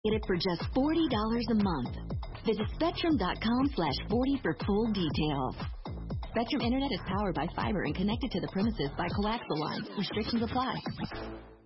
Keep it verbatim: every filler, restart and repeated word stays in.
Get it for just forty dollars a month. Visit Spectrum.com slash 40 for full details. Spectrum Internet is powered by fiber and connected to the premises by coaxial lines. Restrictions apply.